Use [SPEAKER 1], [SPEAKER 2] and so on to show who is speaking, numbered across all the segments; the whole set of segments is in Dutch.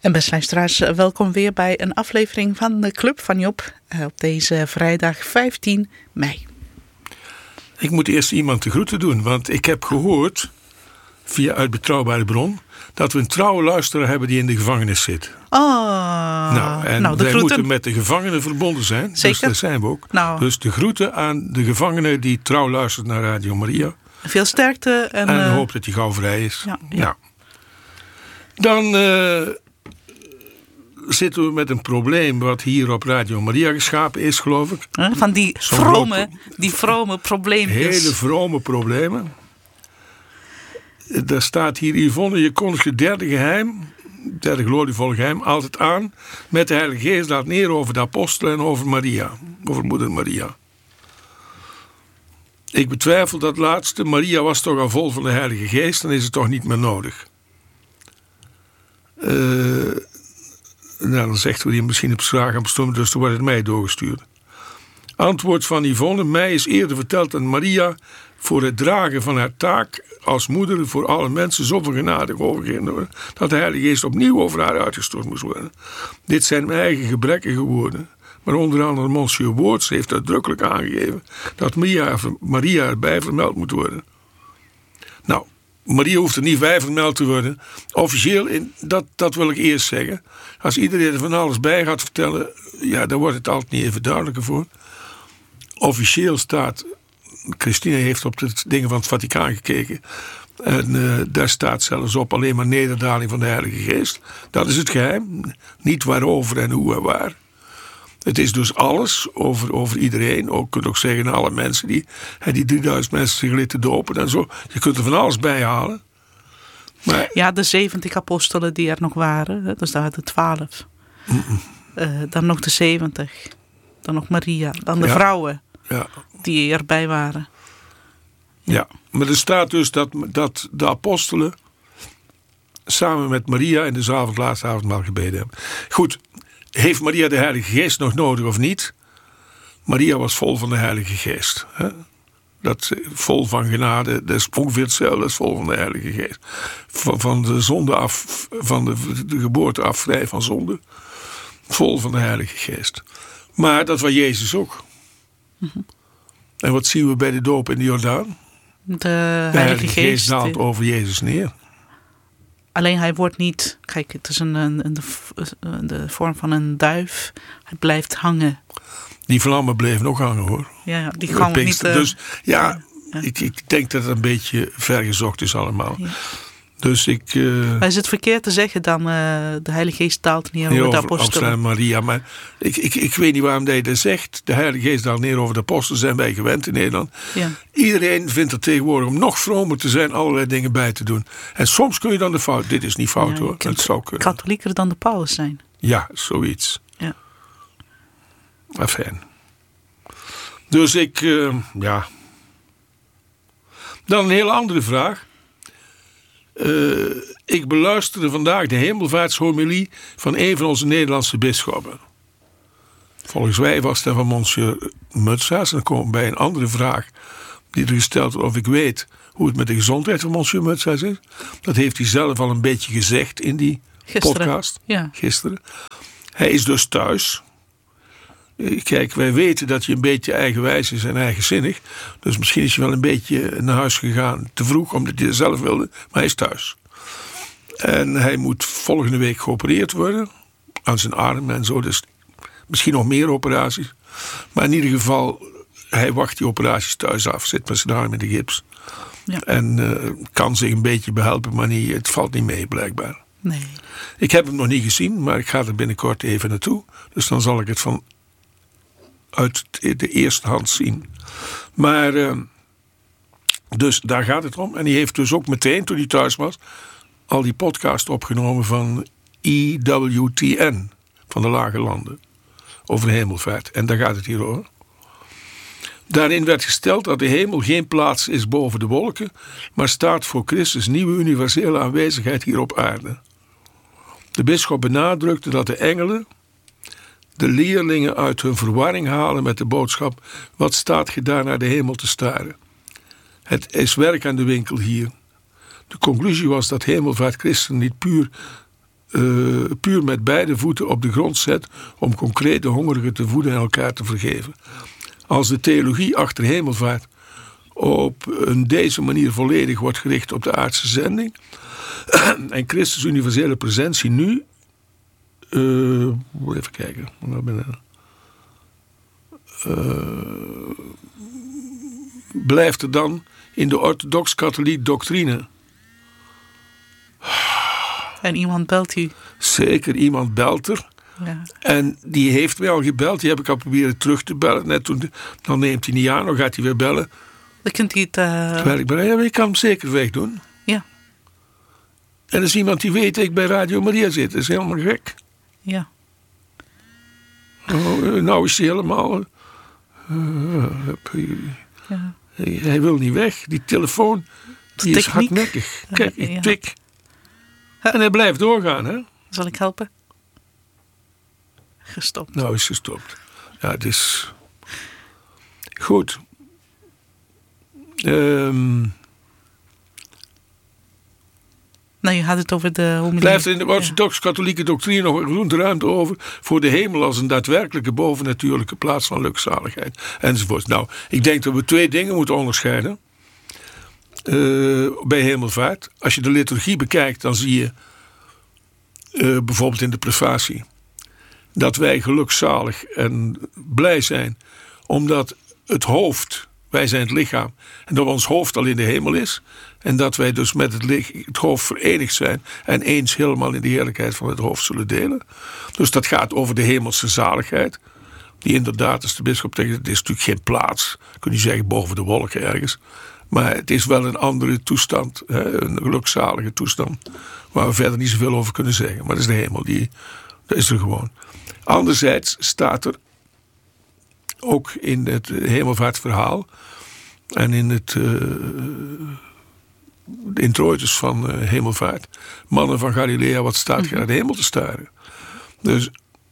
[SPEAKER 1] En beste luisteraars, welkom weer bij een aflevering van de Club van Job op deze vrijdag 15 mei.
[SPEAKER 2] Ik moet eerst iemand de groeten doen, want ik heb gehoord, via uit betrouwbare bron, dat we een trouwe luisteraar hebben die in de gevangenis zit. Wij moeten met de gevangenen verbonden zijn.
[SPEAKER 1] Zeker.
[SPEAKER 2] Dus daar zijn we ook. Dus de groeten aan de gevangene die trouw luistert naar Radio Maria.
[SPEAKER 1] Veel sterkte. En
[SPEAKER 2] hoop dat hij gauw vrij is.
[SPEAKER 1] Ja.
[SPEAKER 2] Nou. Dan zitten we met een probleem wat hier op Radio Maria geschapen is, geloof ik.
[SPEAKER 1] Van die vrome probleempjes.
[SPEAKER 2] Hele vrome problemen. Daar staat hier: Yvonne, je kondigt het derde glorievolle geheim, altijd aan met de Heilige Geest daalt neer over de apostelen en over Maria, over moeder Maria. Ik betwijfel dat laatste. Maria was toch al vol van de Heilige Geest, dan is het toch niet meer nodig. Dan zegt we die misschien op vraag aan bestemd, dus dan wordt het mij doorgestuurd. Antwoord van Yvonne: mij is eerder verteld aan Maria voor het dragen van haar taak als moeder voor alle mensen zoveel genade overgegeven worden, dat de Heilige Geest opnieuw over haar uitgestort moest worden. Dit zijn mijn eigen gebrekkige woorden. Maar onder andere Monsieur Woords heeft uitdrukkelijk aangegeven dat Maria erbij vermeld moet worden. Nou, Maria hoeft er niet bij vermeld te worden. Officieel, dat wil ik eerst zeggen. Als iedereen er van alles bij gaat vertellen, ja, dan wordt het altijd niet even duidelijker voor. Officieel staat, Christine heeft op de dingen van het Vaticaan gekeken, en daar staat zelfs op alleen maar nederdaling van de Heilige Geest. Dat is het geheim. Niet waarover en hoe en waar. Het is dus alles over iedereen. Ook kunt ook zeggen alle mensen die 3000 mensen zich lieten dopen en zo. Je kunt er van alles bij halen. Maar,
[SPEAKER 1] ja, de 70 apostelen die er nog waren. Dus daar waren de 12. Dan nog de 70. Dan nog Maria. Dan de vrouwen die erbij waren.
[SPEAKER 2] Ja, maar er staat dus dat de apostelen samen met Maria in de laatste avondmaal gebeden hebben. Goed, heeft Maria de Heilige Geest nog nodig of niet? Maria was vol van de Heilige Geest. Hè? Dat vol van genade, dat is ongeveer hetzelfde, dat is vol van de Heilige Geest. Van de zonde af, van de geboorte af, vrij van zonde. Vol van de Heilige Geest. Maar dat was Jezus ook. Mm-hmm. En wat zien we bij de doop in de Jordaan?
[SPEAKER 1] De Heilige Geest
[SPEAKER 2] daalt over Jezus neer.
[SPEAKER 1] Alleen hij wordt niet, kijk, het is de vorm van een duif. Hij blijft hangen.
[SPEAKER 2] Die vlammen bleven ook hangen, hoor.
[SPEAKER 1] Ja, die gaan niet.
[SPEAKER 2] Dus ja. Ik denk dat het een beetje vergezocht is allemaal. Ja. Dus maar
[SPEAKER 1] is het verkeerd te zeggen dan de Heilige Geest daalt neer over de apostelen?
[SPEAKER 2] Over Maria, maar ik weet niet waarom hij dat zegt. De Heilige Geest daalt neer over de apostelen, zijn wij gewend in Nederland. Ja. Iedereen vindt het tegenwoordig om nog vromer te zijn, allerlei dingen bij te doen. En soms kun je dan de fout, dit is niet fout hoor, het zou kunnen.
[SPEAKER 1] Katholieker dan de paus zijn.
[SPEAKER 2] Ja, zoiets. Ja. Afijn. Dus Dan een hele andere vraag. Ik beluisterde vandaag de hemelvaartshomilie van een van onze Nederlandse bisschoppen. Volgens mij was dat van Monsieur Mutsas. En dan komen we bij een andere vraag die er gesteld wordt of ik weet hoe het met de gezondheid van Monsieur Mutsas is. Dat heeft hij zelf al een beetje gezegd in die podcast. Gisteren. Hij is dus thuis. Kijk, wij weten dat je een beetje eigenwijs is en eigenzinnig. Dus misschien is hij wel een beetje naar huis gegaan te vroeg, omdat hij het zelf wilde. Maar hij is thuis. En hij moet volgende week geopereerd worden. Aan zijn arm en zo. Dus misschien nog meer operaties. Maar in ieder geval, hij wacht die operaties thuis af. Zit met zijn arm in de gips. Ja. En kan zich een beetje behelpen, maar het valt niet mee blijkbaar.
[SPEAKER 1] Nee.
[SPEAKER 2] Ik heb hem nog niet gezien, maar ik ga er binnenkort even naartoe. Dus dan zal ik het uit de eerste hand zien. Maar dus daar gaat het om. En die heeft dus ook meteen, toen hij thuis was, al die podcast opgenomen van EWTN, van de Lage Landen, over de hemelvaart. En daar gaat het hier over. Daarin werd gesteld dat de hemel geen plaats is boven de wolken, maar staat voor Christus' nieuwe universele aanwezigheid hier op aarde. De bisschop benadrukte dat de engelen de leerlingen uit hun verwarring halen met de boodschap: wat staat je daar naar de hemel te staren? Het is werk aan de winkel hier. De conclusie was dat hemelvaartchristenen niet puur puur met beide voeten op de grond zet om concreet de hongerigen te voeden en elkaar te vergeven. Als de theologie achter hemelvaart op deze manier volledig wordt gericht op de aardse zending en Christus universele presentie nu even kijken, blijft er dan in de orthodox-katholiek doctrine.
[SPEAKER 1] En iemand belt u?
[SPEAKER 2] Zeker, iemand belt er. Ja. En die heeft mij al gebeld. Die heb ik al proberen terug te bellen. Net toen, dan neemt hij niet aan, dan gaat hij weer bellen.
[SPEAKER 1] Dan kunt hij het...
[SPEAKER 2] Terwijl ik kan hem zeker wegdoen.
[SPEAKER 1] Ja.
[SPEAKER 2] En dat is iemand die weet dat ik bij Radio Maria zit. Dat is helemaal gek.
[SPEAKER 1] Ja.
[SPEAKER 2] Nou is hij helemaal...
[SPEAKER 1] ja.
[SPEAKER 2] Hij wil niet weg. Die telefoon die is hardnekkig. Kijk, ik tik. En hij blijft doorgaan, hè?
[SPEAKER 1] Zal ik helpen? Gestopt.
[SPEAKER 2] Nou, is gestopt. Ja, het is... Goed.
[SPEAKER 1] Nou, je had het over de homilie.
[SPEAKER 2] Blijft er in de orthodox-katholieke doctrine nog voldoende ruimte over voor de hemel als een daadwerkelijke bovennatuurlijke plaats van gelukzaligheid, enzovoort. Nou, ik denk dat we 2 dingen moeten onderscheiden bij hemelvaart. Als je de liturgie bekijkt, dan zie je bijvoorbeeld in de prefatie dat wij gelukzalig en blij zijn omdat het hoofd, wij zijn het lichaam, en dat ons hoofd al in de hemel is. En dat wij dus met het hoofd verenigd zijn en eens helemaal in de heerlijkheid van het hoofd zullen delen. Dus dat gaat over de hemelse zaligheid. Die inderdaad, als de bisschop zegt, het is natuurlijk geen plaats, kun je zeggen, boven de wolken ergens. Maar het is wel een andere toestand, een gelukzalige toestand, waar we verder niet zoveel over kunnen zeggen. Maar dat is de hemel, dat is er gewoon. Anderzijds staat er ook in het hemelvaartverhaal en in het introitus van hemelvaart, mannen van Galilea, wat staat je naar de hemel te staren? Dus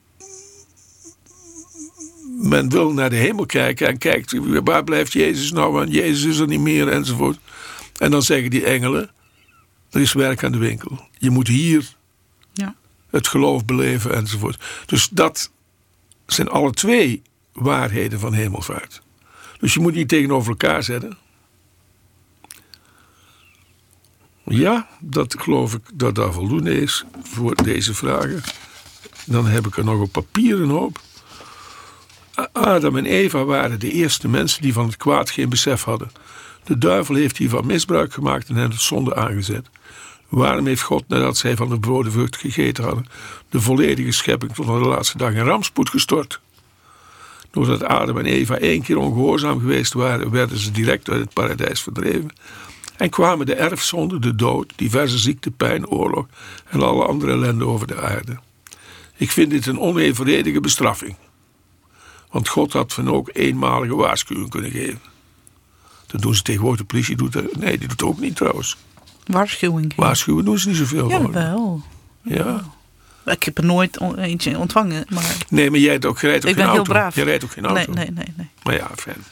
[SPEAKER 2] men wil naar de hemel kijken en kijkt, waar blijft Jezus nou? En Jezus is er niet meer, enzovoort. En dan zeggen die engelen, er is werk aan de winkel. Je moet hier het geloof beleven, enzovoort. Dus dat zijn alle 2 waarheden van hemelvaart. Dus je moet niet tegenover elkaar zetten. Ja, dat geloof ik dat daar voldoende is voor deze vragen. Dan heb ik er nog op papier een hoop. Adam en Eva waren de eerste mensen die van het kwaad geen besef hadden. De duivel heeft hiervan misbruik gemaakt en hen het zonde aangezet. Waarom heeft God, nadat zij van de verboden vrucht gegeten hadden, de volledige schepping tot aan de laatste dag in rampspoed gestort? Doordat Adam en Eva 1 keer ongehoorzaam geweest waren, werden ze direct uit het paradijs verdreven. En kwamen de erfzonden, de dood, diverse ziekte, pijn, oorlog en alle andere ellende over de aarde. Ik vind dit een onevenredige bestraffing. Want God had van ook eenmalige waarschuwing kunnen geven. Dat doen ze tegenwoordig, de politie doet dat. Nee, die doet het ook niet trouwens.
[SPEAKER 1] Waarschuwing?
[SPEAKER 2] Waarschuwen doen ze niet zoveel.
[SPEAKER 1] Jawel.
[SPEAKER 2] Ja.
[SPEAKER 1] Ik heb er nooit eentje ontvangen. Maar...
[SPEAKER 2] Nee, maar jij rijdt ook geen auto.
[SPEAKER 1] Ik ben heel braaf.
[SPEAKER 2] Jij rijdt ook geen auto.
[SPEAKER 1] Nee.
[SPEAKER 2] Maar ja, fijn.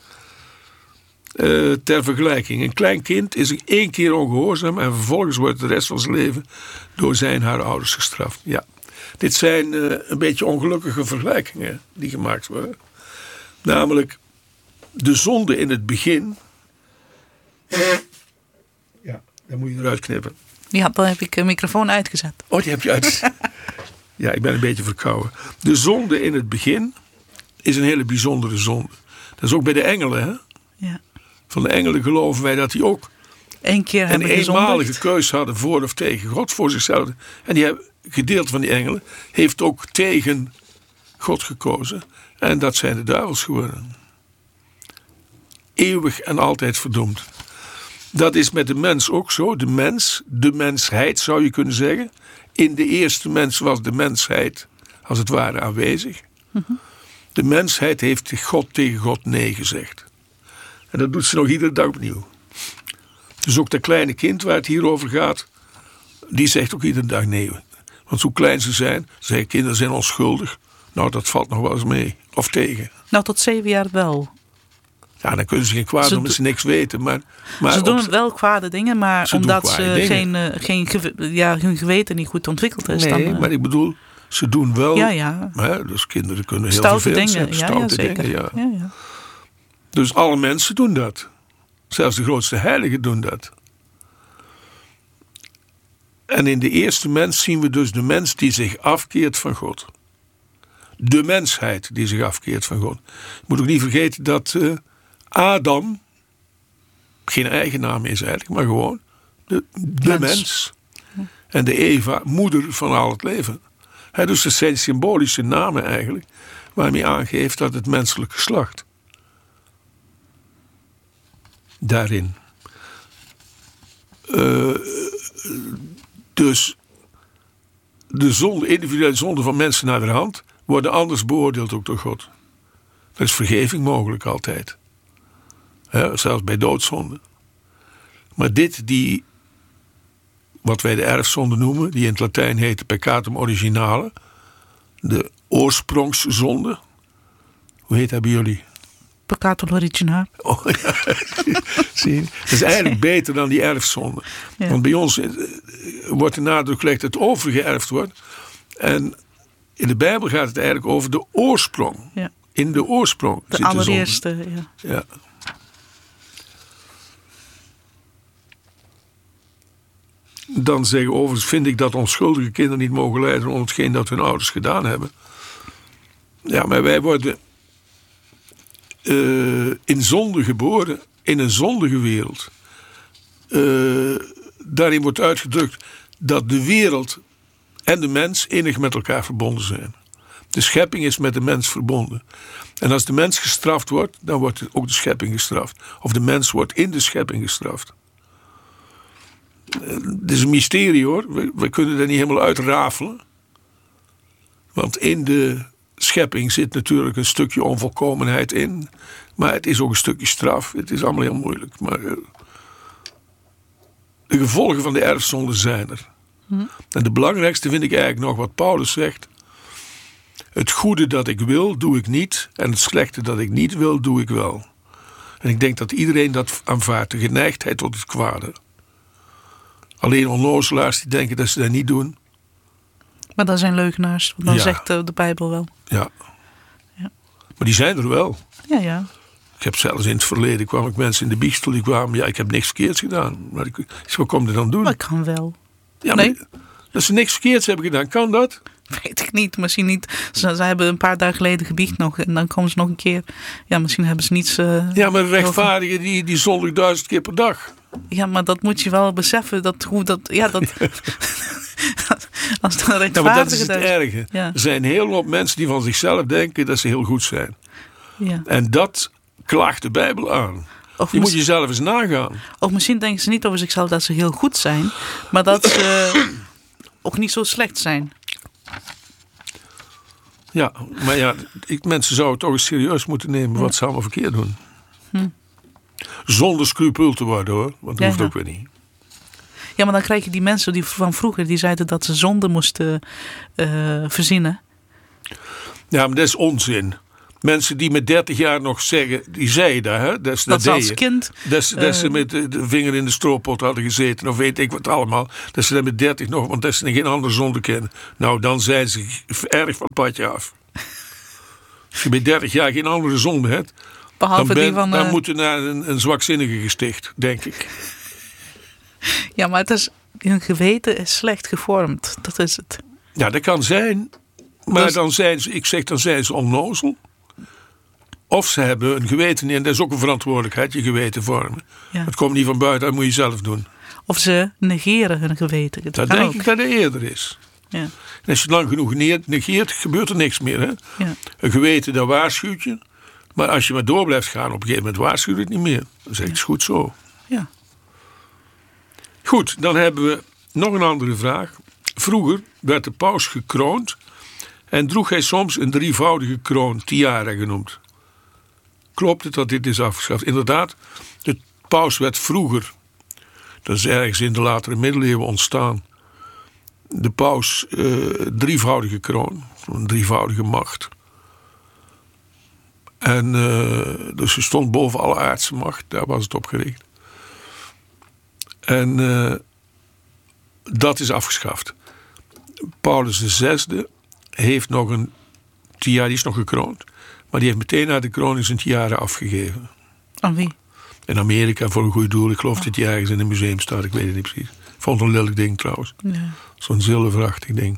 [SPEAKER 2] Ter vergelijking, een klein kind is 1 keer ongehoorzaam en vervolgens wordt de rest van zijn leven door haar ouders gestraft. Ja. Dit zijn een beetje ongelukkige vergelijkingen die gemaakt worden. Namelijk, de zonde in het begin. Ja, dan moet je eruit knippen.
[SPEAKER 1] Ja, dan heb ik de microfoon uitgezet.
[SPEAKER 2] Oh, die heb je uitgezet. Ja, ik ben een beetje verkouden. De zonde in het begin is een hele bijzondere zonde. Dat is ook bij de engelen, hè?
[SPEAKER 1] Ja.
[SPEAKER 2] Van de engelen geloven wij dat die ook een eenmalige keus hadden voor of tegen God, voor zichzelf. En die hebben, gedeelte van die engelen heeft ook tegen God gekozen. En dat zijn de duivels geworden. Eeuwig en altijd verdoemd. Dat is met de mens ook zo. De mensheid zou je kunnen zeggen. In de eerste mens was de mensheid als het ware aanwezig. Mm-hmm. De mensheid heeft tegen God nee gezegd. En dat doet ze nog iedere dag opnieuw. Dus ook dat kleine kind waar het hier over gaat, die zegt ook iedere dag nee. Want hoe klein ze zijn, zeggen kinderen zijn onschuldig. Nou, dat valt nog wel eens mee. Of tegen.
[SPEAKER 1] Nou, tot 7 jaar wel.
[SPEAKER 2] Ja, dan kunnen ze geen kwaad doen omdat ze niks weten. Maar
[SPEAKER 1] ze doen wel kwade dingen, maar omdat ze hun geweten niet goed ontwikkeld is.
[SPEAKER 2] Nee, maar ik bedoel, ze doen wel.
[SPEAKER 1] Ja.
[SPEAKER 2] Hè, dus kinderen kunnen heel
[SPEAKER 1] stoute
[SPEAKER 2] vervelend
[SPEAKER 1] dingen.
[SPEAKER 2] zijn. Stoute
[SPEAKER 1] zeker.
[SPEAKER 2] dingen, ja. Dus alle mensen doen dat. Zelfs de grootste heiligen doen dat. En in de eerste mens zien we dus de mens die zich afkeert van God. De mensheid die zich afkeert van God. Je moet ook niet vergeten dat Adam geen eigen naam is eigenlijk, maar gewoon de mens. En de Eva, moeder van al het leven. Dus dat zijn symbolische namen eigenlijk, waarmee aangeeft dat het menselijk geslacht daarin. Dus de zonde, individuele zonde van mensen naar de hand worden anders beoordeeld ook door God. Er is vergeving mogelijk altijd. Zelfs bij doodzonde. Maar wat wij de erfzonde noemen, die in het Latijn heet peccatum originale, de oorsprongszonde. Hoe heet dat bij jullie?
[SPEAKER 1] Peccatum originale.
[SPEAKER 2] Oh, ja. Zie je? Dat is eigenlijk beter dan die erfzonde. Ja. Want bij ons wordt de nadruk gelegd dat het overgeërfd wordt. En in de Bijbel gaat het eigenlijk over de oorsprong. Ja. In de oorsprong
[SPEAKER 1] de
[SPEAKER 2] zit
[SPEAKER 1] allereerste,
[SPEAKER 2] de zonde. Ja. Dan zeggen overigens, vind ik dat onschuldige kinderen niet mogen lijden onder hetgeen dat hun ouders gedaan hebben. Ja, maar wij worden in zonde geboren, in een zondige wereld. Daarin wordt uitgedrukt dat de wereld en de mens innig met elkaar verbonden zijn. De schepping is met de mens verbonden. En als de mens gestraft wordt, dan wordt ook de schepping gestraft. Of de mens wordt in de schepping gestraft. Het is een mysterie hoor. We kunnen dat niet helemaal uitrafelen. Want in de schepping zit natuurlijk een stukje onvolkomenheid in. Maar het is ook een stukje straf. Het is allemaal heel moeilijk. Maar de gevolgen van de erfzonde zijn er. En de belangrijkste vind ik eigenlijk nog wat Paulus zegt. Het goede dat ik wil, doe ik niet. En het slechte dat ik niet wil, doe ik wel. En ik denk dat iedereen dat aanvaardt. De geneigdheid tot het kwade. Alleen onnozelaars die denken dat ze dat niet doen.
[SPEAKER 1] Maar dat zijn leugenaars. Want dan zegt de Bijbel wel.
[SPEAKER 2] Ja. Maar die zijn er wel.
[SPEAKER 1] Ja.
[SPEAKER 2] Ik heb zelfs in het verleden kwam ik mensen in de biechtstoel die kwamen. Ja, ik heb niks verkeerds gedaan. Maar wat kom je dan doen?
[SPEAKER 1] Maar ik kan wel.
[SPEAKER 2] Ja, nee. Dat ze niks verkeerds hebben gedaan. Kan dat?
[SPEAKER 1] Weet ik niet. Misschien niet. Ze hebben een paar dagen geleden gebiecht nog. En dan komen ze nog een keer. Ja, misschien hebben ze niets.
[SPEAKER 2] Ja, maar de rechtvaardigen die zondig 1000 keer per dag.
[SPEAKER 1] Ja, maar dat moet je wel beseffen. Als dat rechtvaardige
[SPEAKER 2] maar dat is het erge.
[SPEAKER 1] Ja.
[SPEAKER 2] Er zijn een hele hoop mensen die van zichzelf denken dat ze heel goed zijn.
[SPEAKER 1] Ja.
[SPEAKER 2] En dat klaagt de Bijbel aan. Je moet jezelf eens nagaan.
[SPEAKER 1] Of misschien denken ze niet over zichzelf dat ze heel goed zijn. Maar dat ze ook niet zo slecht zijn.
[SPEAKER 2] Ja, maar mensen zouden toch eens serieus moeten nemen wat ze allemaal verkeerd doen. Zonder scrupul te worden hoor. Want dat hoeft ook weer niet.
[SPEAKER 1] Ja, maar dan krijg je die mensen die van vroeger die zeiden dat ze zonde moesten verzinnen.
[SPEAKER 2] Ja, maar dat is onzin. Mensen die met 30 jaar nog zeggen, die zeiden dat, hè? Dat
[SPEAKER 1] ze als kind.
[SPEAKER 2] Dat ze met de vinger in de stroopot hadden gezeten, of weet ik wat allemaal. Dat ze dat met 30 nog, want dat ze geen andere zonde kennen. Nou, dan zijn ze erg van het padje af. Als je met 30 jaar geen andere zonde hebt, dan moet je naar een zwakzinnige gesticht, denk ik.
[SPEAKER 1] Ja, maar hun geweten is slecht gevormd. Dat is het.
[SPEAKER 2] Ja, dat kan zijn. Maar dan zijn ze onnozel. Of ze hebben een geweten en dat is ook een verantwoordelijkheid, je geweten vormen. Ja. Het komt niet van buiten, dat moet je zelf doen.
[SPEAKER 1] Of ze negeren hun geweten.
[SPEAKER 2] Dat denk ik dat het eerder is.
[SPEAKER 1] Ja.
[SPEAKER 2] En als je lang genoeg negeert, gebeurt er niks meer. Hè?
[SPEAKER 1] Ja.
[SPEAKER 2] Een geweten, dat waarschuwt je. Maar als je maar door blijft gaan, op een gegeven moment waarschuwt het niet meer. Dan zeg je, het is goed zo.
[SPEAKER 1] Ja.
[SPEAKER 2] Goed, dan hebben we nog een andere vraag. Vroeger werd de paus gekroond en droeg hij soms een drievoudige kroon, tiara genoemd. Klopt het dat dit is afgeschaft? Inderdaad, de paus werd vroeger, dat is ergens in de latere middeleeuwen ontstaan, de paus drievoudige kroon, een drievoudige macht. En dus ze stond boven alle aardse macht. Daar was het op gericht. En dat is afgeschaft. Paulus VI heeft nog een tiara, die is nog gekroond. Maar die heeft meteen na de kroning zijn tiara afgegeven.
[SPEAKER 1] Aan wie?
[SPEAKER 2] In Amerika voor een goed doel. Ik geloof dat die ergens in een museum staat. Ik weet het niet precies. Ik vond het een lelijk ding trouwens.
[SPEAKER 1] Ja.
[SPEAKER 2] Zo'n zilverachtig ding.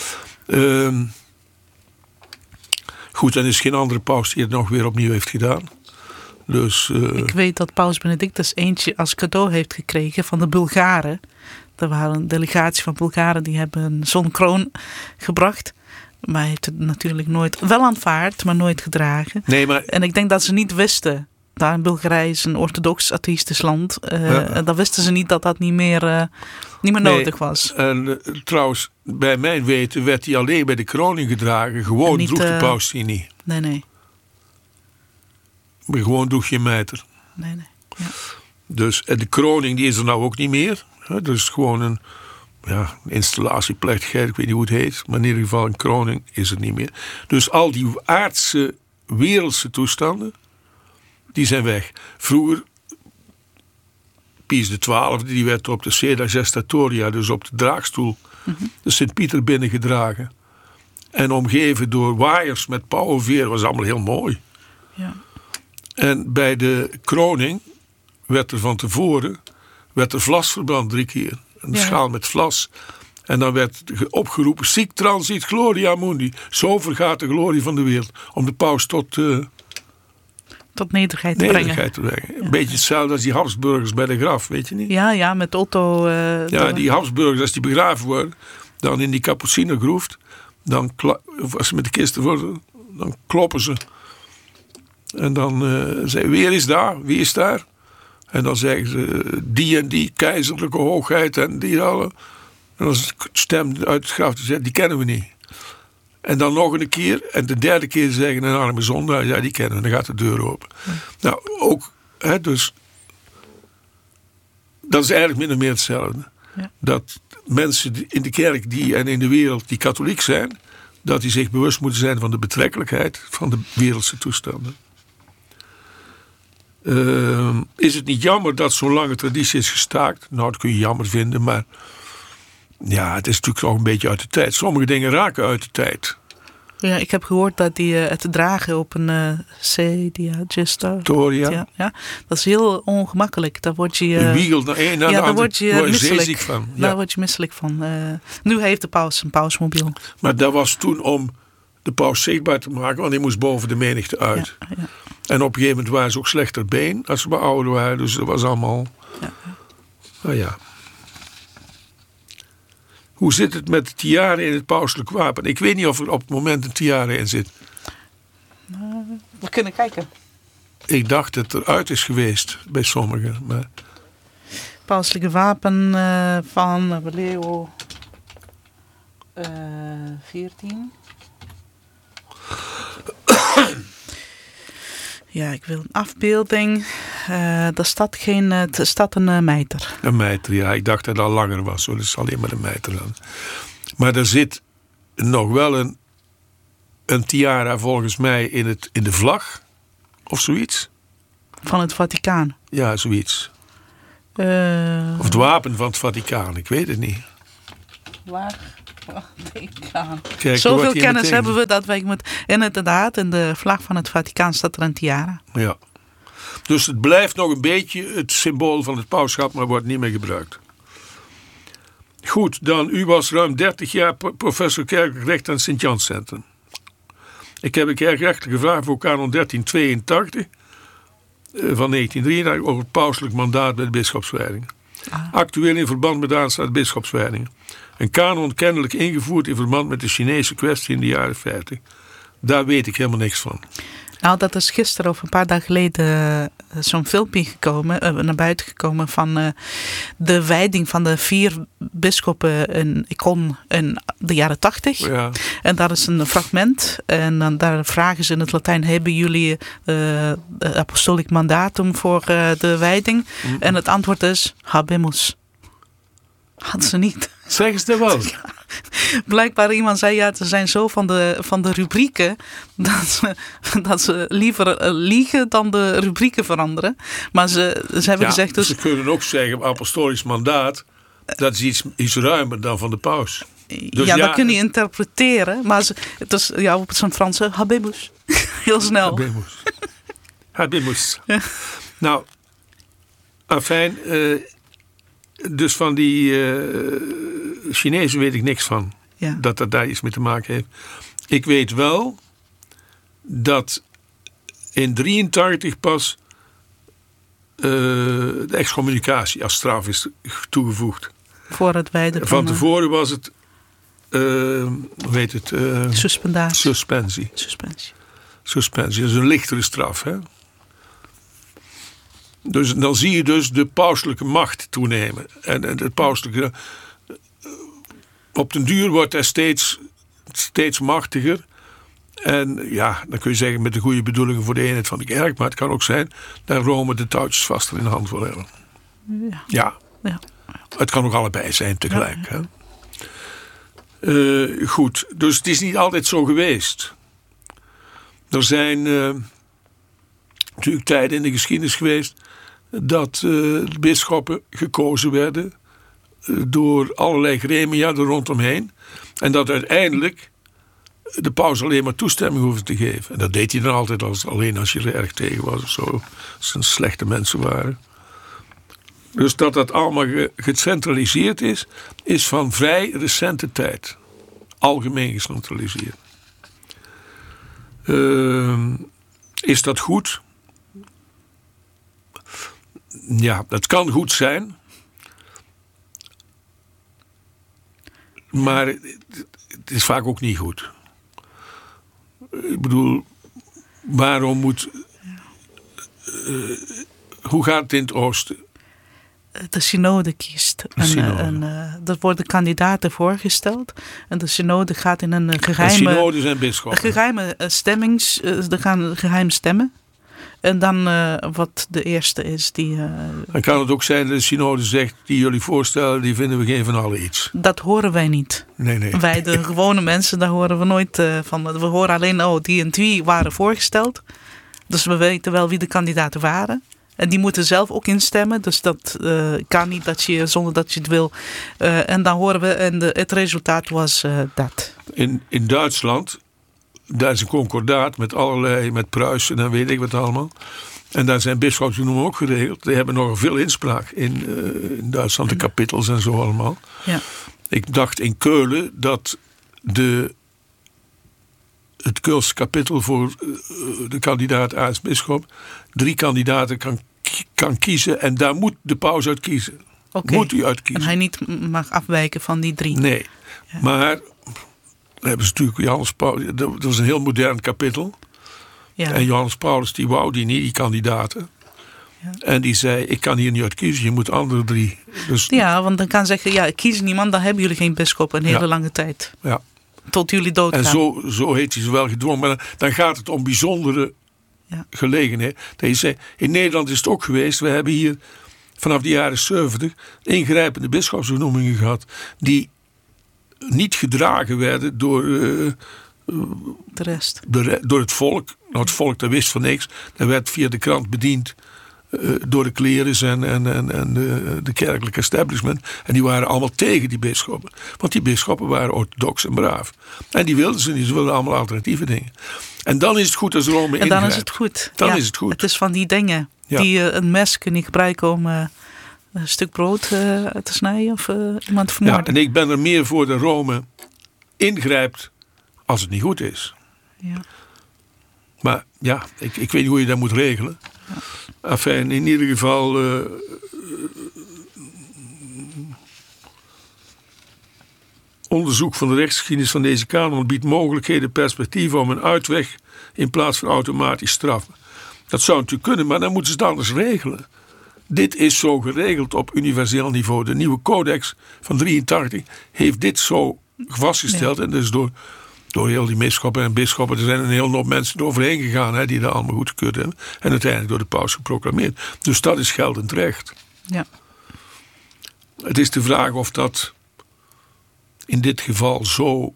[SPEAKER 2] Goed, en er is geen andere paus die het nog weer opnieuw heeft gedaan. Dus,
[SPEAKER 1] ik weet dat paus Benedictus eentje als cadeau heeft gekregen van de Bulgaren. Er waren een delegatie van Bulgaren die hebben zo'n kroon gebracht. Maar hij heeft het natuurlijk nooit, wel aanvaard, maar nooit gedragen.
[SPEAKER 2] Nee, maar...
[SPEAKER 1] En ik denk dat ze niet wisten. Daar in Bulgarije is een orthodox atheïstisch land. Dan wisten ze niet dat dat niet meer nodig was.
[SPEAKER 2] En trouwens, bij mijn weten werd hij alleen bij de kroning gedragen. Gewoon niet, droeg de paus die niet.
[SPEAKER 1] Nee.
[SPEAKER 2] Maar gewoon droeg je mijter.
[SPEAKER 1] Nee. Ja.
[SPEAKER 2] Dus en de kroning die is er nou ook niet meer. Dus gewoon een installatieplechtigheid, ik weet niet hoe het heet. Maar in ieder geval een kroning is er niet meer. Dus al die aardse, wereldse toestanden, die zijn weg. Vroeger, Pius XII, die werd op de Seda Gestatoria, dus op de draagstoel, de Sint-Pieter binnengedragen. En omgeven door waaiers met pauwenveer, was allemaal heel mooi.
[SPEAKER 1] Ja.
[SPEAKER 2] En bij de kroning werd er van tevoren vlas verbrand 3 keer. Een schaal met vlas. En dan werd opgeroepen, sic transit gloria mundi. Zo vergaat de glorie van de wereld. Om de paus tot
[SPEAKER 1] nederigheid te brengen.
[SPEAKER 2] Ja. Een beetje hetzelfde als die Habsburgers bij de graf, weet je niet?
[SPEAKER 1] Ja, met Otto.
[SPEAKER 2] Die Habsburgers, als die begraven worden, dan in die Kapucinergroef, als ze met de kisten worden, dan kloppen ze. En dan zeggen wie is daar? Wie is daar? En dan zeggen ze die en die keizerlijke hoogheid en die alle. En dan stem uit het graf te zeggen, die kennen we niet. En dan nog een keer. En de derde keer zeggen een arme zondaar, ja die kennen we. Dan gaat de deur open. Nou, ook, dus dat is eigenlijk min of meer hetzelfde. Ja. Dat mensen in de kerk en in de wereld die katholiek zijn, dat die zich bewust moeten zijn van de betrekkelijkheid van de wereldse toestanden. Is het niet jammer dat zo'n lange traditie is gestaakt? Nou, dat kun je jammer vinden, maar ja, het is natuurlijk nog een beetje uit de tijd. Sommige dingen raken uit de tijd.
[SPEAKER 1] Ja, ik heb gehoord dat het dragen op een Sedia Gestatoria, ja, dat is heel ongemakkelijk. Daar word je
[SPEAKER 2] een wiegel naar één naar de
[SPEAKER 1] daar word je misselijk
[SPEAKER 2] van. Ja.
[SPEAKER 1] Daar word je misselijk van. Nu heeft de paus een pausmobiel.
[SPEAKER 2] Maar dat was toen om de paus zichtbaar te maken, want hij moest boven de menigte uit. Ja. En op een gegeven moment waren ze ook slechter been als ze maar ouder waren. Dus dat was allemaal. Ja. Nou ja. Hoe zit het met de tiara in het pauselijk wapen? Ik weet niet of er op het moment een tiara in zit.
[SPEAKER 1] We kunnen kijken.
[SPEAKER 2] Ik dacht dat het eruit is geweest bij sommigen. Maar
[SPEAKER 1] pauselijke wapen van Leo 14. Ja, ik wil een afbeelding. Er staat een mijter. Een
[SPEAKER 2] mijter, ja. Ik dacht dat het al langer was. Dat is alleen maar een mijter dan. Maar er zit nog wel een tiara volgens mij in de vlag. Of zoiets.
[SPEAKER 1] Van het Vaticaan?
[SPEAKER 2] Ja, zoiets. Of het wapen van het Vaticaan. Ik weet het niet.
[SPEAKER 1] Waar? Kijk, zoveel kennis hebben we dat wij inderdaad in de vlag van het Vaticaan staat er een tiara.
[SPEAKER 2] Ja. Dus het blijft nog een beetje het symbool van het pausschap, maar wordt niet meer gebruikt. Goed, dan u was ruim 30 jaar professor kerkelijk recht aan het Sint-Jans Centrum. Ik heb een kerkrechtelijke vraag voor kanon 1382 van 1983 over het pauselijk mandaat bij de bisschopswijdingen. Actueel in verband met de aanstaande bisschopswijdingen. Een kanon kennelijk ingevoerd in verband met de Chinese kwestie in de jaren 50. Daar weet ik helemaal niks van.
[SPEAKER 1] Nou, dat is gisteren of een paar dagen geleden zo'n filmpje naar buiten gekomen van de wijding van de 4 bisschoppen in Icon in de jaren 80. Ja. En daar is een fragment en dan daar vragen ze in het Latijn: hebben jullie apostolic mandatum voor de wijding? Mm-hmm. En het antwoord is: habemus. Hadden ze niet.
[SPEAKER 2] Zeggen ze dat wel?
[SPEAKER 1] blijkbaar iemand zei, ja, er zijn zo van de rubrieken dat ze liever liegen dan de rubrieken veranderen. Maar ze hebben gezegd... Dus,
[SPEAKER 2] ze kunnen ook zeggen, apostolisch mandaat, dat is iets ruimer dan van de paus. Dus
[SPEAKER 1] dat kun je interpreteren. Maar het is op zijn Franse, habemus. Heel snel.
[SPEAKER 2] Habemus. Ja. Nou, afijn, dus van die Chinezen weet ik niks van. Ja. Dat daar iets mee te maken heeft. Ik weet wel dat in 1983 pas de excommunicatie als straf is toegevoegd.
[SPEAKER 1] Voor het wijden
[SPEAKER 2] van tevoren was het
[SPEAKER 1] suspensie.
[SPEAKER 2] Suspensie, dat is een lichtere straf. Hè? Dus dan zie je dus de pauselijke macht toenemen. En het pauselijke... Op den duur wordt hij steeds machtiger. En ja, dan kun je zeggen met de goede bedoelingen voor de eenheid van de kerk. Maar het kan ook zijn dat Rome de touwtjes vaster in de hand wil hebben. Ja. Het kan ook allebei zijn tegelijk. Ja. Hè? Goed, dus het is niet altijd zo geweest. Er zijn natuurlijk tijden in de geschiedenis geweest dat de bisschoppen gekozen werden door allerlei gremia er rondomheen. En dat uiteindelijk de paus alleen maar toestemming hoefde te geven. En dat deed hij dan altijd alleen als je er erg tegen was of zo. Als ze slechte mensen waren. Dus dat allemaal gecentraliseerd is van vrij recente tijd. Algemeen gecentraliseerd. Is dat goed? Ja, dat kan goed zijn. Maar het is vaak ook niet goed. Ik bedoel, waarom moet... hoe gaat het in het oosten?
[SPEAKER 1] De synode kiest. Er worden kandidaten voorgesteld. En de synode gaat in een geheime...
[SPEAKER 2] synode zijn bisschoppen.
[SPEAKER 1] Geheime stemmings... Er gaan geheim stemmen. En dan wat de eerste is die...
[SPEAKER 2] Dan kan het ook zijn dat de synode zegt... die jullie voorstellen, die vinden we geen van allen iets.
[SPEAKER 1] Dat horen wij niet.
[SPEAKER 2] Nee.
[SPEAKER 1] Wij, de gewone mensen, daar horen we nooit van. We horen alleen, die en die waren voorgesteld. Dus we weten wel wie de kandidaten waren. En die moeten zelf ook instemmen. Dus dat kan niet dat je, zonder dat je het wil. En dan horen we... En het resultaat was dat.
[SPEAKER 2] In Duitsland... Daar is een concordaat met Pruisen en weet ik wat allemaal. En daar zijn bisschopsbenoemingen ook geregeld. Die hebben nog veel inspraak in Duitsland, de kapittels en zo allemaal.
[SPEAKER 1] Ja.
[SPEAKER 2] Ik dacht in Keulen dat het Keulse kapittel voor de kandidaat aartsbisschop 3 kandidaten kan kiezen. En daar moet de paus uit kiezen.
[SPEAKER 1] Okay.
[SPEAKER 2] Moet hij uit kiezen.
[SPEAKER 1] En hij niet mag afwijken van die 3.
[SPEAKER 2] Nee, ja. Maar... Dan hebben ze natuurlijk Johannes Paulus. Dat was een heel modern kapittel. Ja. En Johannes Paulus die wou die niet, die kandidaten. Ja. En die zei, ik kan hier niet uit kiezen, je moet andere 3. Dus,
[SPEAKER 1] ja, want dan kan zeggen, ik kies niemand, dan hebben jullie geen bisschop een hele lange tijd.
[SPEAKER 2] Ja.
[SPEAKER 1] Tot jullie doodgaan.
[SPEAKER 2] En zo heeft hij ze wel gedwongen. Maar dan gaat het om bijzondere gelegenheden. Dat je zei, in Nederland is het ook geweest, we hebben hier vanaf de jaren 70 ingrijpende bisschopsbenoemingen gehad, die niet gedragen werden door
[SPEAKER 1] de rest.
[SPEAKER 2] Door het volk. Nou, het volk dat wist van niks. Dat werd via de krant bediend door de klerus en de kerkelijke establishment. En die waren allemaal tegen die bisschoppen. Want die bisschoppen waren orthodox en braaf. En die wilden ze niet. Ze wilden allemaal alternatieve dingen. En dan is het goed als Rome ingrijpt.
[SPEAKER 1] En dan is het goed.
[SPEAKER 2] Dan is het goed.
[SPEAKER 1] Het is van die dingen die een mes kunnen gebruiken om... een stuk brood te snijden of iemand te vermoorden.
[SPEAKER 2] Ja, en ik ben er meer voor dat Rome ingrijpt als het niet goed is.
[SPEAKER 1] Ja.
[SPEAKER 2] Maar ja, ik weet niet hoe je dat moet regelen. Ja. Enfin, in ieder geval... onderzoek van de rechtsgeschiedenis van deze kanon biedt mogelijkheden perspectieven om een uitweg in plaats van automatisch straffen. Dat zou natuurlijk kunnen, maar dan moeten ze het anders regelen. Dit is zo geregeld op universeel niveau. De nieuwe codex van 83 heeft dit zo vastgesteld. Ja. En dus door heel die bisschoppen en bisschoppen, er zijn een hele hoop mensen eroverheen gegaan, die dat allemaal goedgekeurd hebben. En uiteindelijk door de paus geproclameerd. Dus dat is geldend recht.
[SPEAKER 1] Ja.
[SPEAKER 2] Het is de vraag of dat in dit geval zo,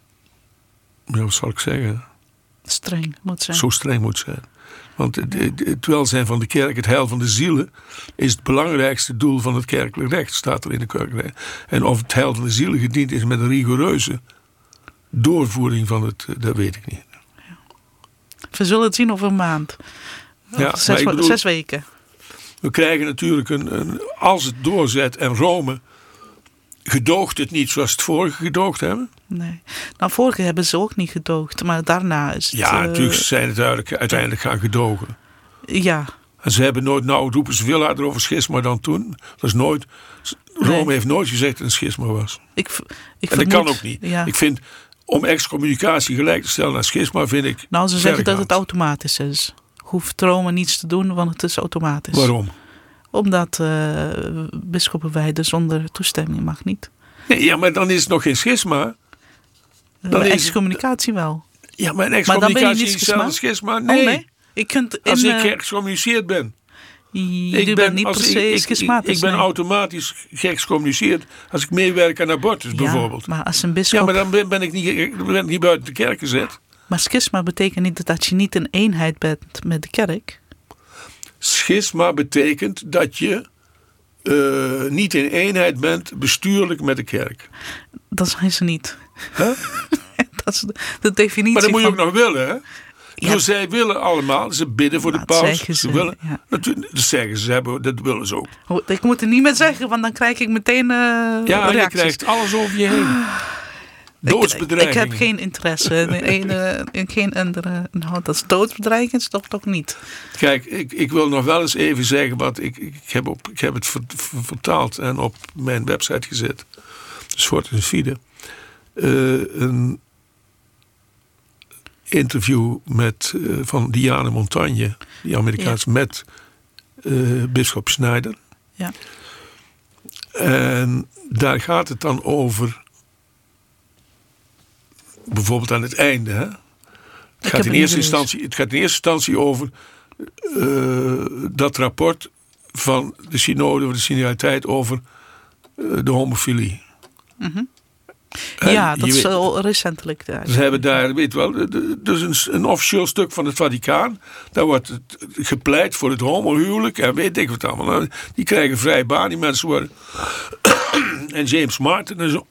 [SPEAKER 2] wat zal ik zeggen?
[SPEAKER 1] Streng moet zijn.
[SPEAKER 2] Zo streng moet zijn. Want het welzijn van de kerk, het heil van de zielen, is het belangrijkste doel van het kerkelijk recht, staat er in de kerkelijk. En of het heil van de zielen gediend is met een rigoureuze doorvoering van het, dat weet ik niet.
[SPEAKER 1] Ja. We zullen het zien over een maand.
[SPEAKER 2] Ja,
[SPEAKER 1] 6 weken.
[SPEAKER 2] We krijgen natuurlijk als het doorzet en Rome gedoogt het niet zoals het vorige gedoogd hebben.
[SPEAKER 1] Nee. Nou, vorige hebben ze ook niet gedoogd, maar daarna is het...
[SPEAKER 2] Ja, natuurlijk zijn het uiteindelijk gaan gedogen.
[SPEAKER 1] Ja.
[SPEAKER 2] En ze hebben nooit, roepen ze veel harder over schisma dan toen. Dat is nooit... Rome heeft nooit gezegd dat het een schisma was.
[SPEAKER 1] Ik
[SPEAKER 2] en dat kan ook niet.
[SPEAKER 1] Ja.
[SPEAKER 2] Ik vind, om excommunicatie gelijk te stellen aan schisma, vind ik...
[SPEAKER 1] Nou, ze zeggen dat het automatisch is. Hoeft Rome niets te doen, want het is automatisch.
[SPEAKER 2] Waarom?
[SPEAKER 1] Omdat bisschoppen wijden zonder toestemming mag niet.
[SPEAKER 2] Nee, ja, maar dan is het nog geen schisma.
[SPEAKER 1] Excommunicatie wel.
[SPEAKER 2] Ja, maar een excommunicatie is hetzelfde als schisma. Nee.
[SPEAKER 1] Oh, nee. Als
[SPEAKER 2] ik geëxcommuniceerd ben.
[SPEAKER 1] Je bent niet per se schismatisch.
[SPEAKER 2] Ik ben automatisch geëxcommuniceerd als ik meewerk aan abortus bijvoorbeeld.
[SPEAKER 1] Maar als een bisschop...
[SPEAKER 2] Ja, maar dan ben ik niet buiten de kerk gezet.
[SPEAKER 1] Maar schisma betekent niet dat je niet in eenheid bent met de kerk. Schisma
[SPEAKER 2] betekent dat je niet in eenheid bent bestuurlijk met de kerk.
[SPEAKER 1] Dat zijn ze niet.
[SPEAKER 2] Huh?
[SPEAKER 1] Dat is de definitie.
[SPEAKER 2] Maar dat moet je ook nog willen, hè? Ja. Dus zij willen allemaal, ze bidden voor de paus. Ze willen, ja. Dat zeggen ze, dat willen ze ook.
[SPEAKER 1] Ik moet er niet meer zeggen, want dan krijg ik meteen reacties.
[SPEAKER 2] Je krijgt alles over je heen. Doodsbedreiging.
[SPEAKER 1] Ik heb geen interesse in geen andere. Nou, dat is doodsbedreiging, is toch niet.
[SPEAKER 2] Kijk, ik wil nog wel eens even zeggen wat ik heb het vertaald en op mijn website gezet. Dus voor het feed. Een interview van Diane Montagne, die Amerikaans, met bisschop Schneider.
[SPEAKER 1] Ja.
[SPEAKER 2] En daar gaat het dan over, bijvoorbeeld aan het einde. Hè? Het gaat in eerste instantie over dat rapport van de synode, van de synodaliteit over de homofilie.
[SPEAKER 1] Mm-hmm. Ja, dat is recentelijk.
[SPEAKER 2] Ze hebben daar, weet wel, dus een officieel stuk van het Vaticaan. Daar wordt gepleit voor het homohuwelijk en weet ik wat allemaal. Die krijgen vrij baan, die mensen worden. En James Martin en zo.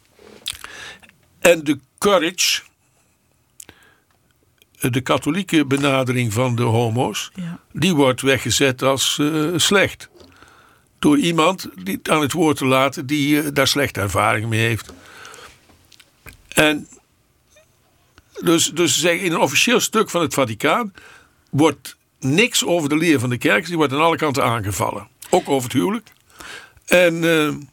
[SPEAKER 2] En de Courage, de katholieke benadering van de homo's, die wordt weggezet als slecht. Door iemand die aan het woord te laten die daar slechte ervaringen mee heeft. En dus ze zeggen, in een officieel stuk van het Vaticaan wordt niks over de leer van de kerk, die wordt aan alle kanten aangevallen. Ook over het huwelijk. En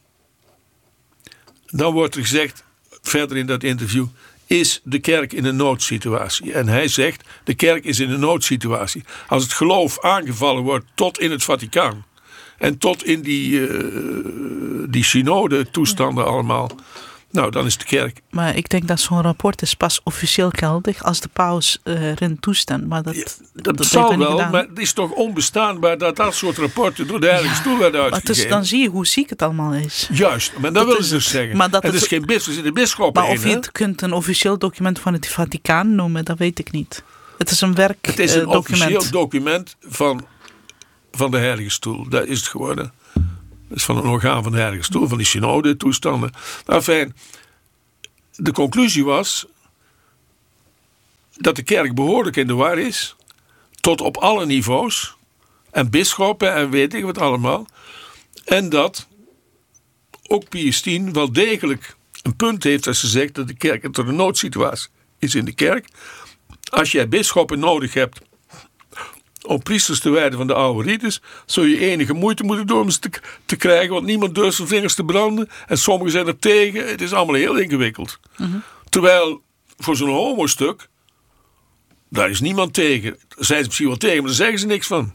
[SPEAKER 2] dan wordt er gezegd, verder in dat interview, is de kerk in een noodsituatie. En hij zegt, de kerk is in een noodsituatie. Als het geloof aangevallen wordt tot in het Vaticaan en tot in die synode toestanden allemaal, nou, dan is de kerk.
[SPEAKER 1] Maar ik denk dat zo'n rapport is pas officieel geldig als de paus erin toestemt. Maar
[SPEAKER 2] dat zal wel, maar het is toch onbestaanbaar dat soort rapporten door de Heilige Stoel werden uitgegeven.
[SPEAKER 1] Dan zie je hoe ziek het allemaal is.
[SPEAKER 2] Juist, maar dat willen ze dus zeggen. Maar het is geen bisschop.
[SPEAKER 1] Maar of je het kunt een officieel document van het Vaticaan noemen, dat weet ik niet. Het is een werkdocument.
[SPEAKER 2] Het is een officieel document van de Heilige Stoel. Dat is het geworden. Dat is van een orgaan van de Heilige Stoel, van die synode toestanden. Enfin, de conclusie was dat de kerk behoorlijk in de war is, tot op alle niveaus, en bisschoppen en weet ik wat allemaal. En dat ook Pius X wel degelijk een punt heeft als ze zegt dat de kerk tot een noodsituatie is in de kerk. Als jij bisschoppen nodig hebt om priesters te wijden van de oude rites, zul je enige moeite moeten doen om ze te krijgen, want niemand durft zijn vingers te branden en sommigen zijn er tegen. Het is allemaal heel ingewikkeld. Mm-hmm. Terwijl voor zo'n homo-stuk, daar is niemand tegen. Daar zijn ze misschien wel tegen, maar daar zeggen ze niks van.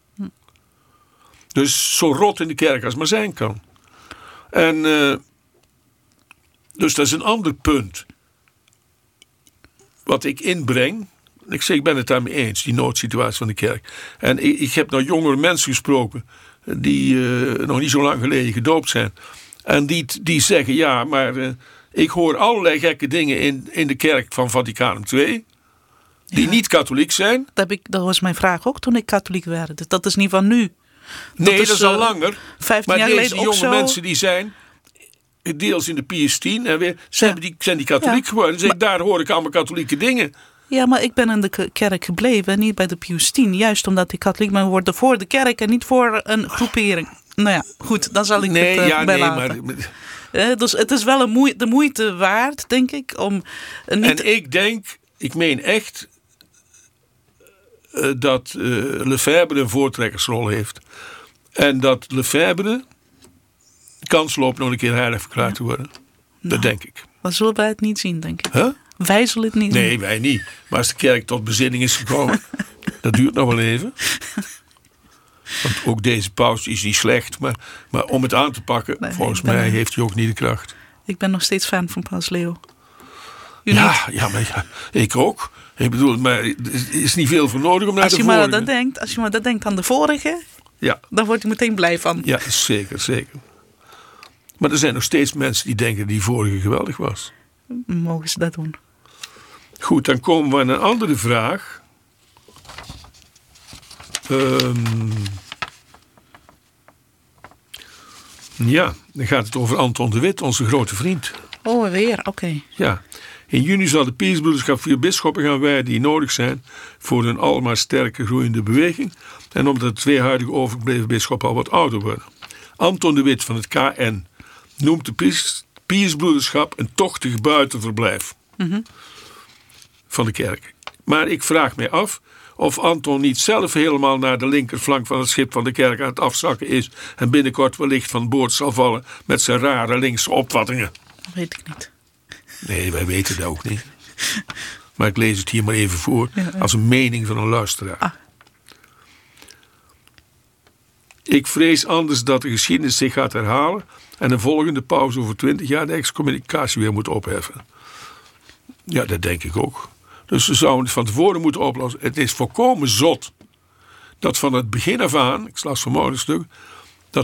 [SPEAKER 2] Dus zo rot in de kerk als maar zijn kan. En dus dat is een ander punt wat ik inbreng. Ik ben het daarmee eens, die noodsituatie van de kerk. En ik heb nou jongere mensen gesproken die nog niet zo lang geleden gedoopt zijn. En die zeggen, ja, maar Ik hoor allerlei gekke dingen in de kerk van Vaticanum II. Die niet katholiek zijn.
[SPEAKER 1] Dat was mijn vraag ook toen ik katholiek werd. Dus dat is niet van nu.
[SPEAKER 2] Nee, dat is al langer.
[SPEAKER 1] 15
[SPEAKER 2] maar
[SPEAKER 1] jaar
[SPEAKER 2] deze
[SPEAKER 1] geleden
[SPEAKER 2] jonge
[SPEAKER 1] ook zo.
[SPEAKER 2] mensen die zijn deels in de Pius X en weer zijn die katholiek geworden. Dus daar hoor ik allemaal katholieke dingen.
[SPEAKER 1] Ja, maar ik ben in de kerk gebleven, niet bij de Pius X. Juist omdat ik katholiek ben geworden voor de kerk en niet voor een groepering. Nou ja, goed, dan zal ik het bij laten. Dus het is wel de moeite waard, denk ik, om niet...
[SPEAKER 2] En ik meen echt dat Lefebvre een voortrekkersrol heeft. En dat Lefebvre kans loopt nog een keer heilig verklaard te worden. Dat denk ik.
[SPEAKER 1] Dan zullen wij het niet zien, denk ik.
[SPEAKER 2] Huh?
[SPEAKER 1] Wij zullen het niet zien.
[SPEAKER 2] Nee, wij niet. Maar als de kerk tot bezinning is gekomen, dat duurt nog wel even. Want ook deze paus is niet slecht. Maar om het aan te pakken, volgens mij heeft hij ook niet de kracht.
[SPEAKER 1] Ik ben nog steeds fan van Paus Leo.
[SPEAKER 2] Maar ik ook. Ik bedoel, maar er is niet veel voor nodig om naar de vorige.
[SPEAKER 1] Als je maar dat denkt aan de vorige, dan word je meteen blij van.
[SPEAKER 2] Ja, zeker, zeker. Maar er zijn nog steeds mensen die denken dat die vorige geweldig was.
[SPEAKER 1] Mogen ze dat doen? Goed,
[SPEAKER 2] dan komen we aan een andere vraag. Dan gaat het over Anton de Wit, onze grote vriend.
[SPEAKER 1] Oh, weer? Oké.
[SPEAKER 2] Ja. In juni zal de Piusbroederschap 4 bisschoppen gaan wijden die nodig zijn voor een almaar sterker groeiende beweging. En omdat de 2 huidige overgebleven bisschoppen al wat ouder worden. Anton de Wit van het KN noemt de Piusbroederschap een tochtig buitenverblijf van de kerk. Maar ik vraag mij af of Anton niet zelf helemaal naar de linkerflank van het schip van de kerk aan het afzakken is en binnenkort wellicht van boord zal vallen met zijn rare linkse opvattingen.
[SPEAKER 1] Dat weet ik niet.
[SPEAKER 2] Nee, wij weten dat ook niet. Maar ik lees het hier maar even voor als een mening van een luisteraar. Ik vrees anders dat de geschiedenis zich gaat herhalen en de volgende paus over 20 jaar de excommunicatie weer moet opheffen. Ja, dat denk ik ook. Dus ze zouden het van tevoren moeten oplossen. Het is volkomen zot dat van het begin af aan, ik las vanmorgen een stuk, dat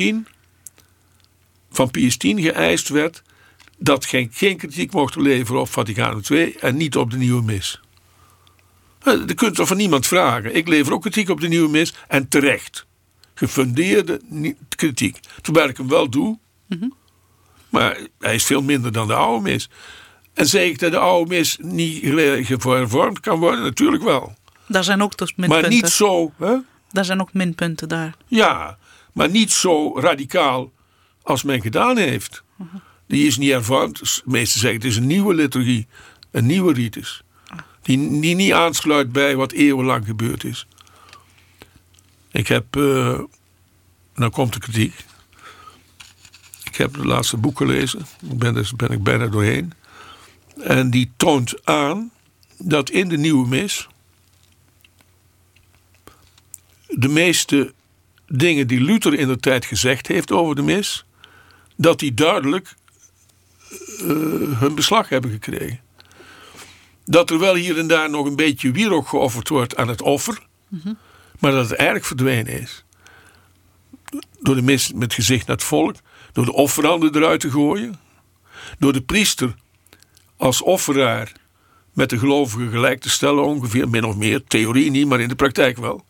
[SPEAKER 2] van Pius X geëist werd dat geen kritiek mocht leveren op Vaticanum II en niet op de nieuwe mis. Dat kunt toch van niemand vragen. Ik lever ook kritiek op de nieuwe mis en terecht. Gefundeerde kritiek. Terwijl ik hem wel doe, maar hij is veel minder dan de oude mis. En zeg ik dat de oude mis niet hervormd kan worden? Natuurlijk wel.
[SPEAKER 1] Daar zijn ook dus minpunten.
[SPEAKER 2] Maar niet zo.
[SPEAKER 1] Daar zijn ook minpunten daar.
[SPEAKER 2] Ja, maar niet zo radicaal als men gedaan heeft. Die is niet hervormd. De meesten zeggen het is een nieuwe liturgie. Een nieuwe ritus. Die niet aansluit bij wat eeuwenlang gebeurd is. Ik heb... nou komt de kritiek. Ik heb het laatste boek gelezen. Daar ben ik bijna doorheen. En die toont aan dat in de nieuwe mis de meeste dingen die Luther in de tijd gezegd heeft over de mis, dat die duidelijk hun beslag hebben gekregen. Dat er wel hier en daar nog een beetje wierook geofferd wordt aan het offer, maar dat het eigenlijk verdwenen is. Door de mis met gezicht naar het volk, door de offeranden eruit te gooien, door de priester als offeraar met de gelovigen gelijk te stellen, ongeveer, min of meer, theorie niet, maar in de praktijk wel.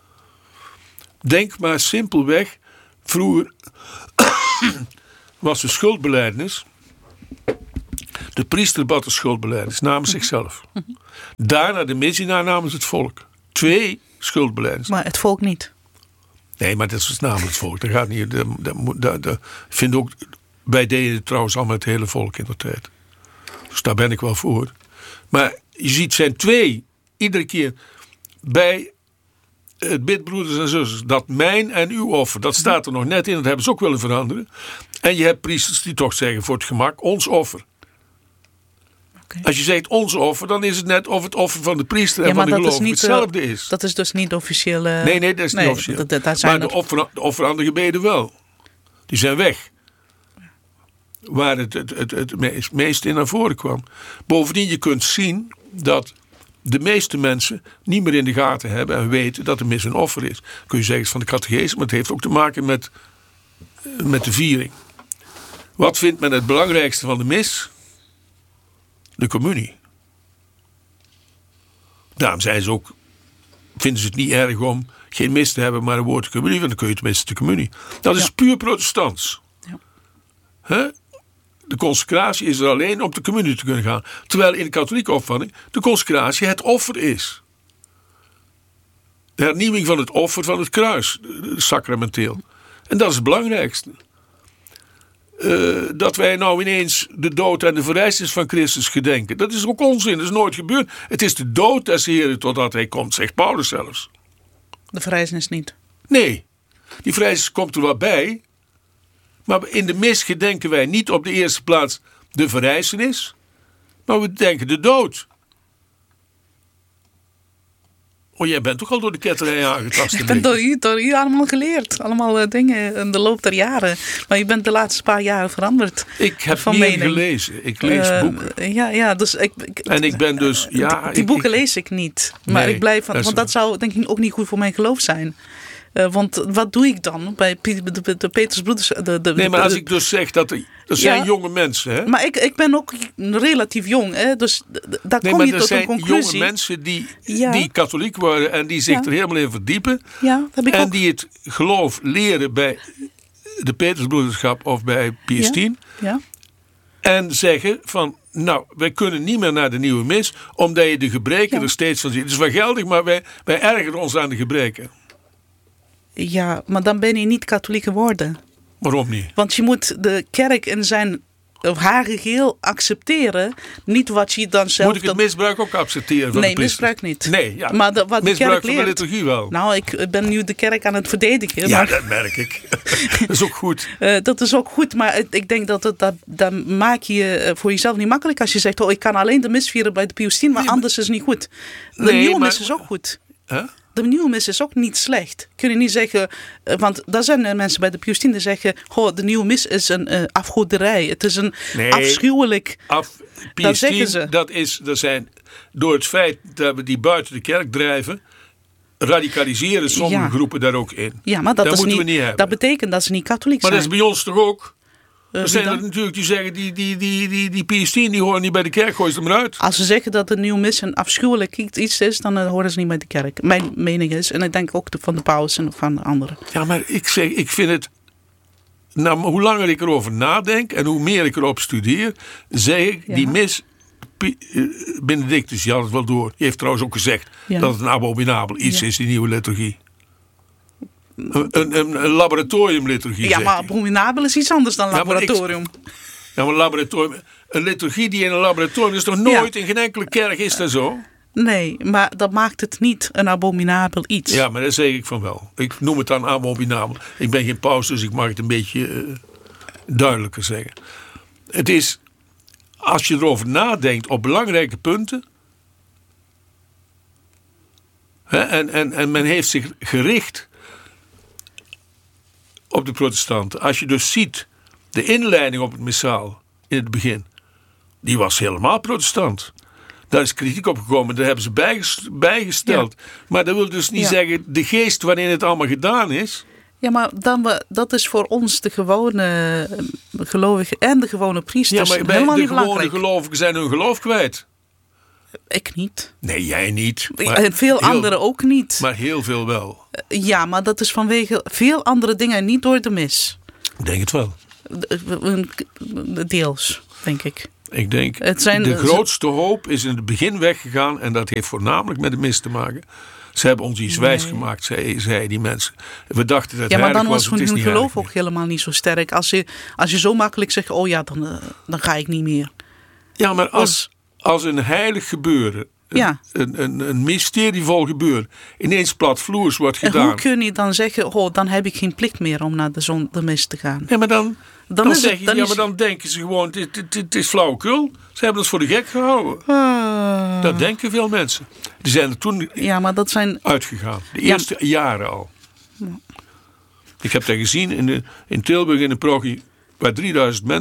[SPEAKER 2] Denk maar simpelweg, vroeger was de schuldbelijdenis, de priester bad de schuldbelijdenis namens zichzelf. Daarna de misdienaar namens het volk. 2 schuldbelijdenissen.
[SPEAKER 1] Maar het volk niet.
[SPEAKER 2] Nee, maar dat is namens het volk. Dat gaat niet. Dat vind ook, wij deden trouwens allemaal het hele volk in de tijd. Dus daar ben ik wel voor. Maar je ziet, zijn 2 iedere keer bij het bid, broeders en zusters, dat mijn en uw offer, dat staat er nog net in, dat hebben ze ook willen veranderen. En je hebt priesters die toch zeggen voor het gemak, ons offer. Okay. Als je zegt ons offer, dan is het net of het offer van de priester en van de gelovigen hetzelfde is.
[SPEAKER 1] Dat is dus niet officieel.
[SPEAKER 2] Nee, dat is niet officieel. Maar de offerande gebeden wel. Die zijn weg. Waar het meest in naar voren kwam. Bovendien, je kunt zien dat de meeste mensen niet meer in de gaten hebben en weten dat de mis een offer is. Kun je zeggen van de catechese, maar het heeft ook te maken met de viering. Wat vindt men het belangrijkste van de mis? De communie. Daarom vinden ze het niet erg om geen mis te hebben, maar een woord de communie, want dan kun je tenminste de communie. Dat is puur protestants.
[SPEAKER 1] Ja.
[SPEAKER 2] Hè? De consecratie is er alleen om de communie te kunnen gaan. Terwijl in de katholieke opvatting de consecratie het offer is. De hernieuwing van het offer van het kruis, sacramenteel. En dat is het belangrijkste. Dat wij nou ineens de dood en de verrijzenis van Christus gedenken. Dat is ook onzin, dat is nooit gebeurd. Het is de dood des Heren totdat hij komt, zegt Paulus zelfs.
[SPEAKER 1] De verrijzenis niet.
[SPEAKER 2] Nee, die verrijzenis komt er wel bij. Maar in de mis gedenken wij niet op de eerste plaats de verrijzenis, maar we denken de dood. Oh, jij bent toch al door de ketterij aangetast?
[SPEAKER 1] Ik ben door u allemaal geleerd. Allemaal dingen in de loop der jaren. Maar je bent de laatste paar jaren veranderd.
[SPEAKER 2] Ik heb
[SPEAKER 1] van
[SPEAKER 2] meer
[SPEAKER 1] mening.
[SPEAKER 2] Gelezen. Ik lees boeken.
[SPEAKER 1] Ja, dus
[SPEAKER 2] En ik ben dus...
[SPEAKER 1] die boeken lees ik niet. Maar
[SPEAKER 2] Nee,
[SPEAKER 1] ik blijf van... Want dat zou denk ik ook niet goed voor mijn geloof zijn. Want wat doe ik dan bij de Petersbroeders?
[SPEAKER 2] Nee, maar als ik dus zeg dat er zijn jonge mensen, hè?
[SPEAKER 1] Maar ik ben ook relatief jong, hè? Dus daar kom je tot een conclusie.
[SPEAKER 2] Er zijn jonge mensen die katholiek worden en die zich er helemaal in verdiepen.
[SPEAKER 1] Ja, dat heb ik
[SPEAKER 2] en
[SPEAKER 1] ook.
[SPEAKER 2] die het geloof leren bij de Petersbroederschap of bij Pius X.
[SPEAKER 1] Ja.
[SPEAKER 2] En zeggen van, nou, wij kunnen niet meer naar de nieuwe mis, omdat je de gebreken er steeds van ziet. Het is wel geldig, maar wij ergeren ons aan de gebreken.
[SPEAKER 1] Ja, maar dan ben je niet katholiek geworden.
[SPEAKER 2] Waarom niet?
[SPEAKER 1] Want je moet de kerk in zijn of haar geheel accepteren. Niet wat je dan zelf...
[SPEAKER 2] Moet ik het misbruik ook accepteren van
[SPEAKER 1] nee,
[SPEAKER 2] de priester?
[SPEAKER 1] misbruik niet.
[SPEAKER 2] Nee, ja.
[SPEAKER 1] Maar wat de
[SPEAKER 2] misbruik
[SPEAKER 1] kerk
[SPEAKER 2] van de
[SPEAKER 1] leert...
[SPEAKER 2] liturgie wel.
[SPEAKER 1] Nou, ik ben nu de kerk aan het verdedigen.
[SPEAKER 2] Ja,
[SPEAKER 1] maar,
[SPEAKER 2] dat merk ik. Dat is ook goed.
[SPEAKER 1] dat is ook goed, maar ik denk dat maak je voor jezelf niet makkelijk als je zegt, ik kan alleen de mis vieren bij de Pius X, maar anders is het niet goed. De nieuwe mis is ook goed.
[SPEAKER 2] Huh?
[SPEAKER 1] De nieuwe mis is ook niet slecht. Kun je niet zeggen, want daar zijn mensen bij de Pius X die zeggen, de nieuwe mis is een afgoderij. Het is een afschuwelijk...
[SPEAKER 2] Pius
[SPEAKER 1] zeggen
[SPEAKER 2] X,
[SPEAKER 1] ze.
[SPEAKER 2] dat zijn door het feit dat we die buiten de kerk drijven, radicaliseren sommige groepen daar ook in.
[SPEAKER 1] Ja, maar dat
[SPEAKER 2] moeten we niet hebben.
[SPEAKER 1] Dat betekent dat ze niet katholiek zijn.
[SPEAKER 2] Maar dat is bij ons toch ook? Er zijn er natuurlijk die zeggen, die Pius X, die horen niet bij de kerk, gooi ze er maar uit.
[SPEAKER 1] Als ze zeggen dat de nieuwe mis een afschuwelijk iets is, dan horen ze niet bij de kerk. Mijn mening is, en ik denk ook van de paus en van de anderen.
[SPEAKER 2] Ja, maar ik vind het, nou, hoe langer ik erover nadenk en hoe meer ik erop studeer, zeg ik, die mis, Benedictus, die had het wel door. Die heeft trouwens ook gezegd dat het een abominabel iets is, die nieuwe liturgie. Een laboratoriumliturgie.
[SPEAKER 1] Ja, maar abominabel is iets anders dan laboratorium.
[SPEAKER 2] Maar laboratorium. Een liturgie die in een laboratorium is toch nooit in geen enkele kerk is dat zo?
[SPEAKER 1] Nee, maar dat maakt het niet een abominabel iets.
[SPEAKER 2] Ja, maar dat zeg ik van wel. Ik noem het dan abominabel. Ik ben geen paus, dus ik mag het een beetje duidelijker zeggen. Het is, als je erover nadenkt op belangrijke punten, hè, en men heeft zich gericht op de protestanten. Als je dus ziet, de inleiding op het missaal in het begin, die was helemaal protestant. Daar is kritiek op gekomen, daar hebben ze bijgesteld. Ja. Maar dat wil dus niet zeggen, de geest waarin het allemaal gedaan is.
[SPEAKER 1] Ja, maar dat is voor ons de gewone gelovigen en de gewone priesters helemaal niet belangrijk.
[SPEAKER 2] De gewone gelovigen zijn hun geloof kwijt.
[SPEAKER 1] Ik niet.
[SPEAKER 2] Nee, jij niet.
[SPEAKER 1] En veel anderen ook niet.
[SPEAKER 2] Maar heel veel wel.
[SPEAKER 1] Ja, maar dat is vanwege veel andere dingen, niet door de mis.
[SPEAKER 2] Ik denk het wel.
[SPEAKER 1] Deels, denk ik.
[SPEAKER 2] Ik denk, de grootste hoop is in het begin weggegaan en dat heeft voornamelijk met de mis te maken. Ze hebben ons iets wijs gemaakt, zei die mensen. We dachten dat
[SPEAKER 1] maar dan was hun geloof ook helemaal niet zo sterk. Als je zo makkelijk zegt, dan ga ik niet meer.
[SPEAKER 2] Ja, maar als een heilig gebeuren, een mysterievol gebeuren, ineens platvloers wordt gedaan.
[SPEAKER 1] En hoe kun je dan zeggen, dan heb ik geen plicht meer om naar de mis te gaan?
[SPEAKER 2] Ja, maar dan denken ze gewoon, het is flauwekul. Ze hebben ons voor de gek gehouden. Dat denken veel mensen. Die zijn er toen uitgegaan. De eerste jaren al. Ja. Ik heb dat gezien in Tilburg in een parochie waar 3000 mensen